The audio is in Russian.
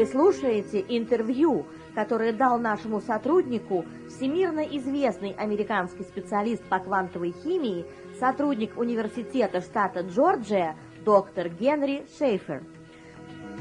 Вы слушаете интервью, которое дал нашему сотруднику всемирно известный американский специалист по квантовой химии, сотрудник университета штата Джорджия, доктор Генри Шейфер.